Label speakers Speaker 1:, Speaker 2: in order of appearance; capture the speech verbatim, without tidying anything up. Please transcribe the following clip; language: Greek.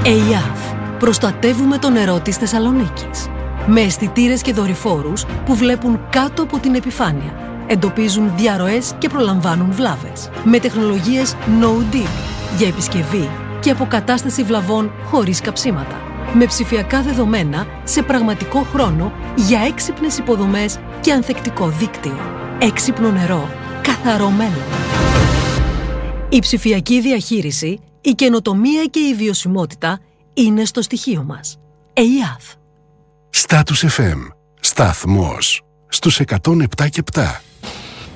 Speaker 1: ΕΙΑΘ. Προστατεύουμε το νερό της Θεσσαλονίκης. Με αισθητήρες και δορυφόρους που βλέπουν κάτω από την επιφάνεια. Εντοπίζουν διαρροές και προλαμβάνουν βλάβες. Με τεχνολογίες no-dip για επισκευή και αποκατάσταση βλαβών χωρίς καψίματα. Με ψηφιακά δεδομένα σε πραγματικό χρόνο για έξυπνες υποδομές και ανθεκτικό δίκτυο. Έξυπνο νερό. Καθαρό μέλλον. Η ψηφιακή διαχείριση, η καινοτομία και η βιωσιμότητα είναι στο στοιχείο μας. ΕΙΑΘ.
Speaker 2: Status εφ εμ. Σταθμός στους εκατόν επτά και επτά.